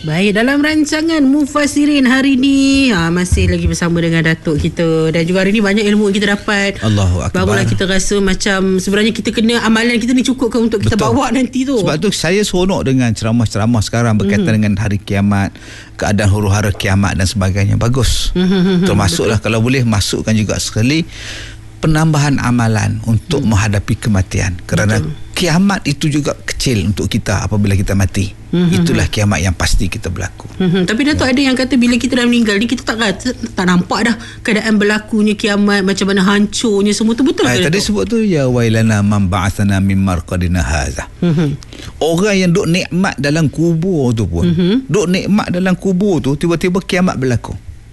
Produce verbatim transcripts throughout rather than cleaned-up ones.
Baik, dalam rancangan Mufassirin hari ni ha, masih lagi bersama dengan Datuk kita. Dan juga hari ni banyak ilmu yang kita dapat. Allahu Akbar. Barulah kita rasa macam sebenarnya kita kena, amalan kita ni cukup ke untuk kita Betul. bawa nanti tu. Sebab tu saya seronok dengan ceramah-ceramah sekarang berkaitan mm-hmm. dengan hari kiamat, keadaan huru-hara kiamat dan sebagainya. Bagus. Mm-hmm. Termasuklah Betul. Kalau boleh masukkan juga sekali penambahan amalan untuk mm. menghadapi kematian. Kerana Betul. kiamat itu juga kecil untuk kita apabila kita mati. Mm-hmm. Itulah kiamat yang pasti kita berlaku. Mm-hmm. Tapi Datuk, ya. ada yang kata bila kita dah meninggal ni kita tak tak, tak nampak dah keadaan berlakunya kiamat, macam mana hancurnya semua tu. Betul Ay, ke tadi Datuk? sebut tu ya wailana man ba'athana min marqadina hadza. Mm-hmm. Orang yang duk nikmat dalam kubur tu pun, mm-hmm. duk nikmat dalam kubur tu, tiba-tiba kiamat berlaku.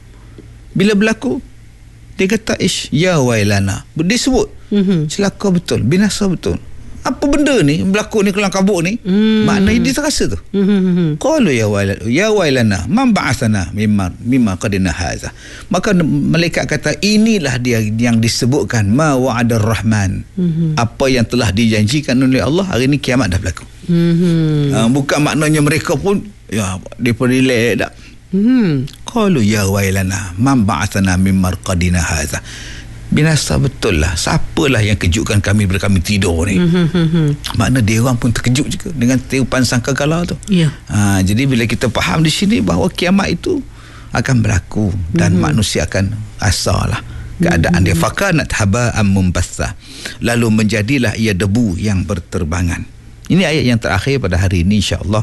Bila berlaku, dia kata ish ya wailana. Dia sebut mm-hmm. celaka betul, binasa betul. Apa benda ni berlaku ni kelang kabut ni? Mm. Maknanya dia terasa tu. Mm-hmm. Qalu ya wailana ya wailana man ba'athana mimma mimma qadina hadza. Maka malaikat kata inilah dia yang disebutkan ma wa'adar rahman. Mm-hmm. Apa yang telah dijanjikan oleh Allah, hari ni kiamat dah berlaku. Mm-hmm. Uh, bukan maknanya mereka pun ya depa relax dak. Hmm. Qalu ya wailana man ba'athana min marqadina hadza. Binasa betul lah. Siapalah yang kejutkan kami bila kami tidur ni? Mm-hmm. Makna dia orang pun terkejut juga dengan tiupan sangkakala tu. Yeah. Ha, jadi bila kita faham di sini bahawa kiamat itu akan berlaku dan mm-hmm. manusia akan asalah keadaan mm-hmm. dia. Fakanat haba'an mumbassa. Lalu menjadilah ia debu yang berterbangan. Ini ayat yang terakhir pada hari ini, insya-Allah.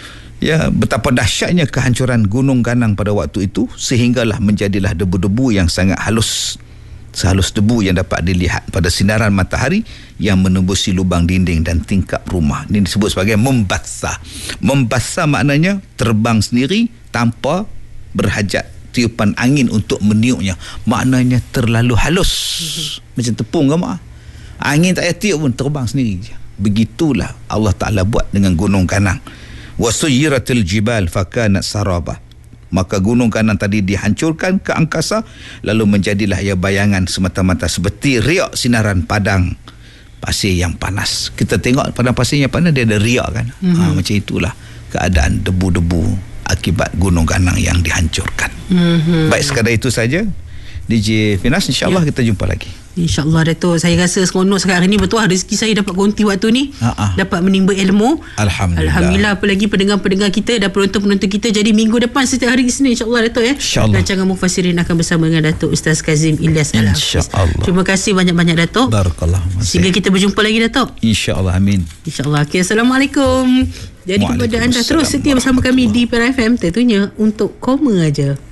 Ya, betapa dahsyatnya kehancuran gunung ganang pada waktu itu sehinggalah menjadilah debu-debu yang sangat halus, sehalus debu yang dapat dilihat pada sinaran matahari yang menembusi lubang dinding dan tingkap rumah. Ini disebut sebagai membassa. Membassa maknanya terbang sendiri tanpa berhajat tiupan angin untuk meniupnya. Maknanya terlalu halus. Mm-hmm. Macam tepung ke mak? Angin tak payah tiup pun terbang sendiri. Begitulah Allah Ta'ala buat dengan gunung ganang. Wasuyiratil jibal fakanat saraba. Maka gunung ganang tadi dihancurkan ke angkasa, lalu menjadilah ia bayangan semata-mata seperti riak sinaran padang pasir yang panas. Kita tengok padang pasir yang panas, dia ada riak kan. Mm-hmm. Ha, macam itulah keadaan debu-debu akibat gunung ganang yang dihancurkan. Mm-hmm. Baik, sekadar itu saja D J Finas, insya-Allah ya. Kita jumpa lagi. InsyaAllah Datuk, saya rasa seronok sekarang ni. Betul lah rezeki saya dapat konti waktu ni. Ha-ha. Dapat menimba ilmu. Alhamdulillah. Alhamdulillah. Apalagi pendengar-pendengar kita dan penonton-penonton kita. Jadi minggu depan setiap hari Isnin, insyaAllah Datuk ya. InsyaAllah. Rancangan Mufassirin akan bersama dengan Datuk Ustaz Kazim Ilyas Al-Hafiz. InsyaAllah. Terima kasih banyak-banyak Datuk. Barakallah. Sehingga kita berjumpa lagi Datuk. InsyaAllah, amin. InsyaAllah. Okay, Assalamualaikum. Jadi kepada anda terus setia bersama kami di Pera F M, tentunya untuk koma aja.